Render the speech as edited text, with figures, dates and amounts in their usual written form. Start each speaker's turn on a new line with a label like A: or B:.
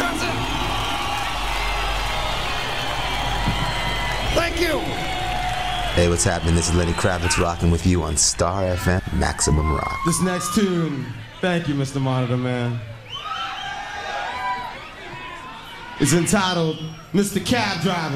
A: Wisconsin. Thank you.
B: Hey, what's happening? This is Lenny Kravitz rocking with you on Star FM Maximum Rock.
C: This next tune, thank you, Mr. Monitor Man, is entitled Mr. Cab Driver.